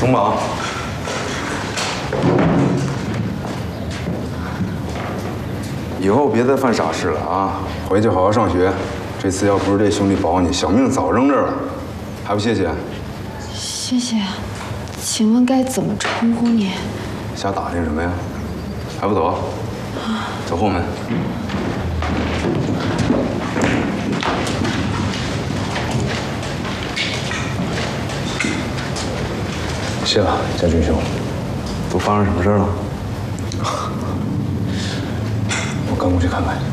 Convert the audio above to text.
松绑。以后别再犯傻事了啊！回去好好上学。这次要不是这兄弟保你，小命早扔这儿了。还不谢谢？ 谢谢。请问该怎么称呼你？ 瞎打听什么呀？还不走？走后门。 谢了，家俊兄。 都发生什么事了？ 我刚过去看看。